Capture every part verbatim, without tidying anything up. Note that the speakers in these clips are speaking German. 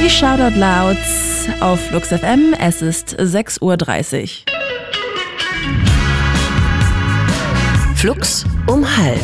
Die Shoutout Louds auf Flux F M. Es ist sechs Uhr dreißig. Flux um halb.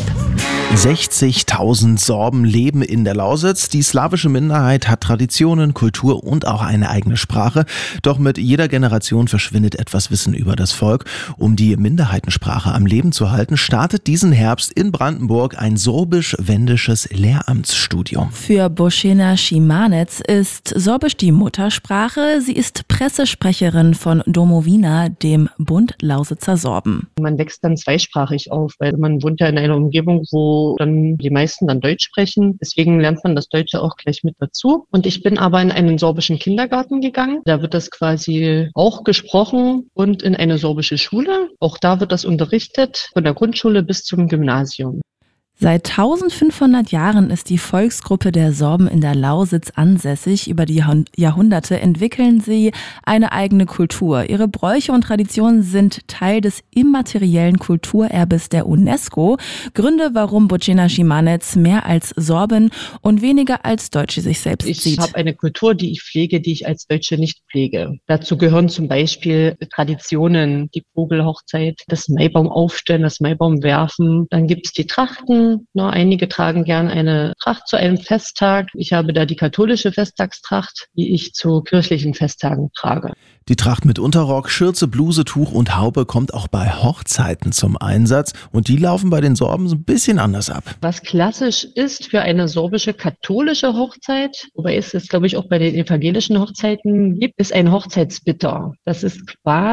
sechzigtausend Sorben leben in der Lausitz. Die slawische Minderheit hat Traditionen, Kultur und auch eine eigene Sprache. Doch mit jeder Generation verschwindet etwas Wissen über das Volk. Um die Minderheitensprache am Leben zu halten, startet diesen Herbst in Brandenburg ein sorbisch-wendisches Lehramtsstudium. Für Božena Šimanec ist Sorbisch die Muttersprache. Sie ist Pressesprecherin von Domovina, dem Bund Lausitzer Sorben. Man wächst dann zweisprachig auf, weil man wohnt ja in einer Umgebung, wo dann die meisten dann Deutsch sprechen. Deswegen lernt man das Deutsche auch gleich mit dazu. Und ich bin aber in einen sorbischen Kindergarten gegangen. Da wird das quasi auch gesprochen und in eine sorbische Schule. Auch da wird das unterrichtet, von der Grundschule bis zum Gymnasium. Seit eintausendfünfhundert Jahren ist die Volksgruppe der Sorben in der Lausitz ansässig. Über die Jahrhunderte entwickeln sie eine eigene Kultur. Ihre Bräuche und Traditionen sind Teil des immateriellen Kulturerbes der UNESCO. Gründe, warum Božena Šimanec mehr als Sorbin und weniger als Deutsche sich selbst ich sieht. Ich habe eine Kultur, die ich pflege, die ich als Deutsche nicht pflege. Dazu gehören zum Beispiel Traditionen, die Vogelhochzeit, das Maibaum aufstellen, das Maibaum werfen. Dann gibt es die Trachten. No, einige tragen gern eine Tracht zu einem Festtag. Ich habe da die katholische Festtagstracht, die ich zu kirchlichen Festtagen trage. Die Tracht mit Unterrock, Schürze, Bluse, Tuch und Haube kommt auch bei Hochzeiten zum Einsatz. Und die laufen bei den Sorben so ein bisschen anders ab. Was klassisch ist für eine sorbische katholische Hochzeit, wobei es es, glaube ich, auch bei den evangelischen Hochzeiten gibt, ist ein Hochzeitsbitter. Das ist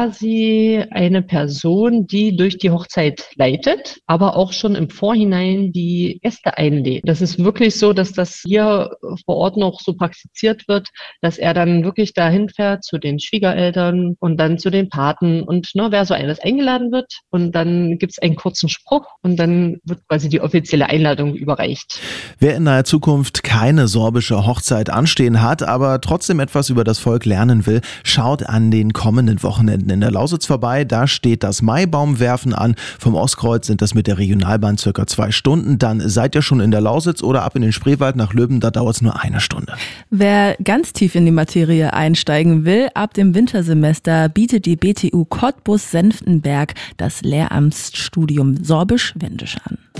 quasi eine Person, die durch die Hochzeit leitet, aber auch schon im Vorhinein die Gäste einlädt. Das ist wirklich so, dass das hier vor Ort noch so praktiziert wird, dass er dann wirklich dahin fährt zu den Schwiegereltern und dann zu den Paten und ne, wer so alles eingeladen wird. Und dann gibt es einen kurzen Spruch und dann wird quasi die offizielle Einladung überreicht. Wer in naher Zukunft keine sorbische Hochzeit anstehen hat, aber trotzdem etwas über das Volk lernen will, schaut an den kommenden Wochenenden in der Lausitz vorbei. Da steht das Maibaumwerfen an. Vom Ostkreuz sind das mit der Regionalbahn circa zwei Stunden. Dann seid ihr schon in der Lausitz oder ab in den Spreewald nach Löben, da dauert es nur eine Stunde. Wer ganz tief in die Materie einsteigen will, ab dem Wintersemester bietet die B T U Cottbus-Senftenberg das Lehramtsstudium Sorbisch-Wendisch an.